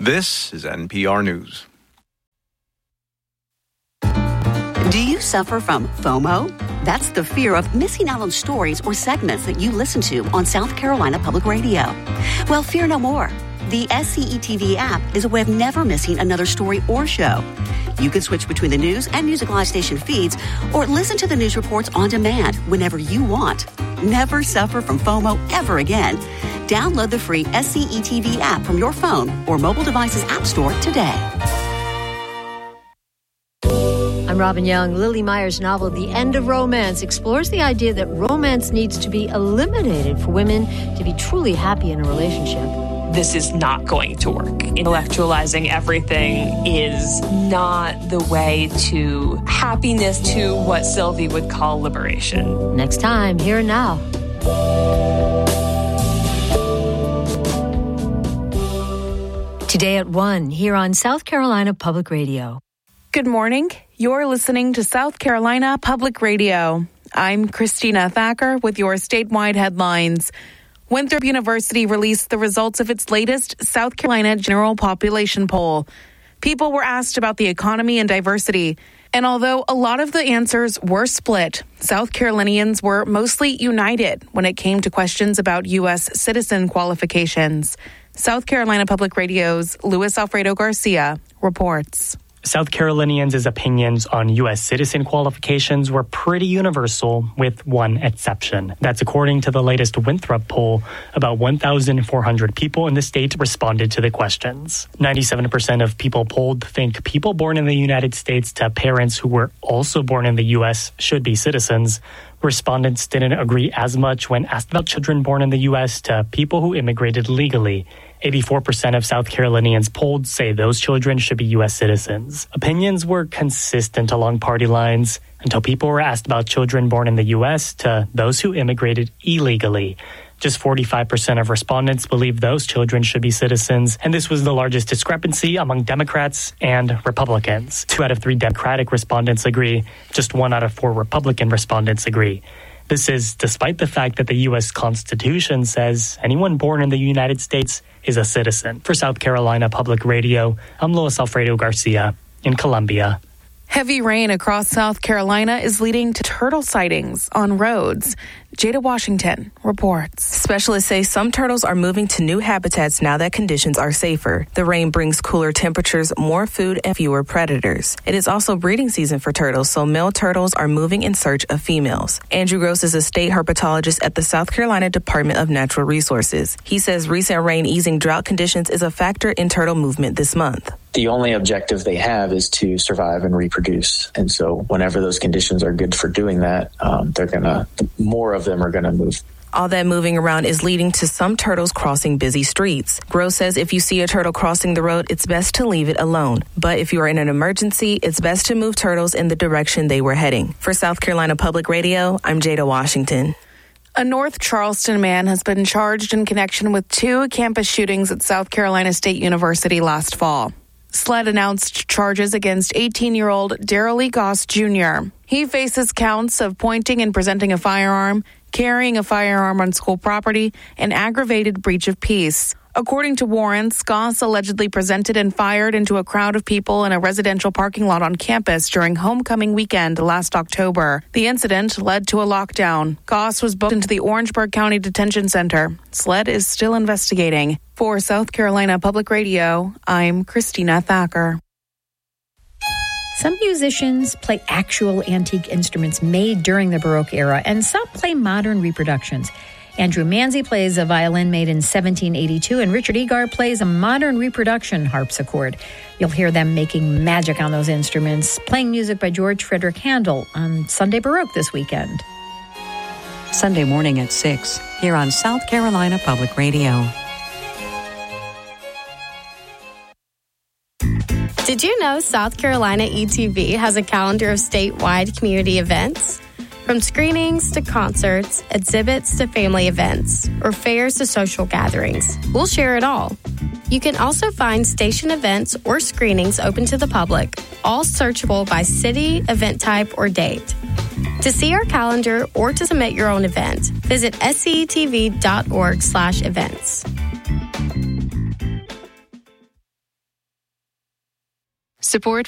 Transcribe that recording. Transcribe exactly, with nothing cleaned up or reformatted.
This is N P R News. Do you suffer from FOMO? That's the fear of missing out on stories or segments that you listen to on South Carolina Public Radio. Well, fear no more. The S C E T V app is a way of never missing another story or show. You can switch between the news and Music Live station feeds or listen to the news reports on demand whenever you want. Never suffer from FOMO ever again. Download the free S C E T V app from your phone or mobile device's app store today. I'm Robin Young. Lily Meyer's novel, The End of Romance, explores the idea that romance needs to be eliminated for women to be truly happy in a relationship. This is not going to work. Intellectualizing everything is not the way to happiness, to what Sylvie would call liberation. Next time, Here and Now. Today at one, here on South Carolina Public Radio. Good morning. You're listening to South Carolina Public Radio. I'm Christina Thacker with your statewide headlines. Winthrop University released the results of its latest South Carolina General Population Poll. People were asked about the economy and diversity, and although a lot of the answers were split, South Carolinians were mostly united when it came to questions about U S citizen qualifications. South Carolina Public Radio's Luis Alfredo Garcia reports. South Carolinians' opinions on U S citizen qualifications were pretty universal, with one exception. That's according to the latest Winthrop poll. About one thousand four hundred people in the state responded to the questions. ninety-seven percent of people polled think people born in the United States to parents who were also born in the U S should be citizens. Respondents didn't agree as much when asked about children born in the U S to people who immigrated legally. eighty-four percent of South Carolinians polled say those children should be U S citizens. Opinions were consistent along party lines until people were asked about children born in the U S to those who immigrated illegally. Just forty-five percent of respondents believe those children should be citizens, and this was the largest discrepancy among Democrats and Republicans. Two out of three Democratic respondents agree. Just one out of four Republican respondents agree. This is despite the fact that the U S Constitution says anyone born in the United States is a citizen. For South Carolina Public Radio, I'm Luis Alfredo Garcia in Columbia. Heavy rain across South Carolina is leading to turtle sightings on roads. Jada Washington reports. Specialists say some turtles are moving to new habitats now that conditions are safer. The rain brings cooler temperatures, more food, and fewer predators. It is also breeding season for turtles, so male turtles are moving in search of females. Andrew Gross is a state herpetologist at the South Carolina Department of Natural Resources. He says recent rain easing drought conditions is a factor in turtle movement this month. The only objective they have is to survive and reproduce. And so whenever those conditions are good for doing that, um, they're going to, more of them are going to move. All that moving around is leading to some turtles crossing busy streets. Gross says if you see a turtle crossing the road, it's best to leave it alone. But if you are in an emergency, it's best to move turtles in the direction they were heading. For South Carolina Public Radio, I'm Jada Washington. A North Charleston man has been charged in connection with two campus shootings at South Carolina State University last fall. SLED announced charges against eighteen-year-old Darrell Lee Goss Junior He faces counts of pointing and presenting a firearm, carrying a firearm on school property, and aggravated breach of peace. According to warrants, Goss allegedly presented and fired into a crowd of people in a residential parking lot on campus during homecoming weekend last October. The incident led to a lockdown. Goss was booked into the Orangeburg County Detention Center. SLED is still investigating. For South Carolina Public Radio, I'm Christina Thacker. Some musicians play actual antique instruments made during the Baroque era, and some play modern reproductions. Andrew Manzi plays a violin made in seventeen eighty-two, and Richard Egar plays a modern reproduction harpsichord. You'll hear them making magic on those instruments, playing music by George Frederick Handel on Sunday Baroque this weekend. Sunday morning at six, here on South Carolina Public Radio. Did you know South Carolina E T V has a calendar of statewide community events? From screenings to concerts, exhibits to family events, or fairs to social gatherings, we'll share it all. You can also find station events or screenings open to the public, all searchable by city, event type, or date. To see our calendar or to submit your own event, visit sectv.org slash events. Support